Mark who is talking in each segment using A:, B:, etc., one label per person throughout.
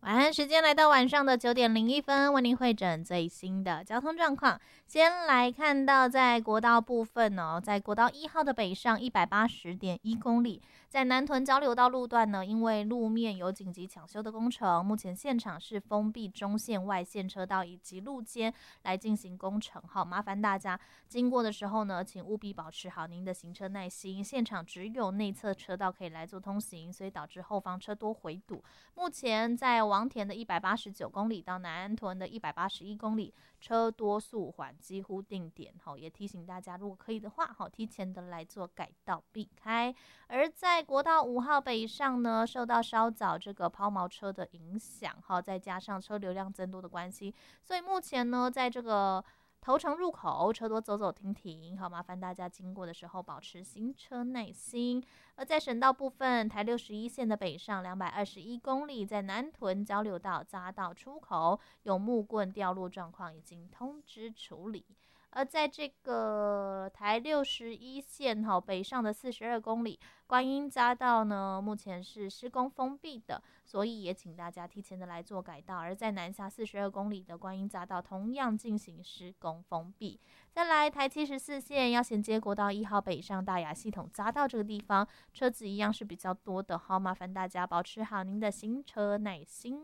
A: 晚安时间来到晚上的9:01，为您汇诊最新的交通状况。先来看到在国道部分哦，在国道1号的北上180.1公里，在南屯交流道路段呢，因为路面有紧急抢修的工程，目前现场是封闭中线外线车道以及路肩来进行工程。好，麻烦大家经过的时候呢，请务必保持好您的行车耐心。现场只有内侧车道可以来做通行，所以导致后方车多回堵。目前在王田的189公里到南安屯的181公里，车多速缓，几乎定点。也提醒大家，如果可以的话，提前的来做改道避开。而在国道5号北上呢，受到稍早这个抛锚车的影响，再加上车流量增多的关系，所以目前呢，在这个头城入口车多走走停停，好，麻烦大家经过的时候保持行车耐心。而在省道部分，台61线的北上221公里，在南屯交流道匝道出口有木棍掉落状况，已经通知处理。而在这个台61线北上的42公里，观音匝道呢，目前是施工封闭的，所以也请大家提前的来做改道。而在南下42公里的观音匝道同样进行施工封闭。再来台74线要衔接国道1号北上大雅系统匝道这个地方，车子一样是比较多的，好，麻烦大家保持好您的行车耐心。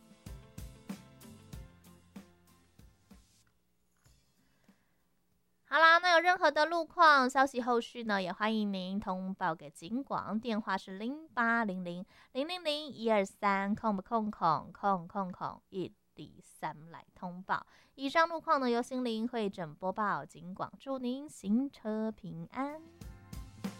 A: 好啦，那有任何的路况消息，后续呢也欢迎您通报给警广，电话是0800-000-123，103来通报。以上路况呢由心灵会诊播报，警广祝您行车平安。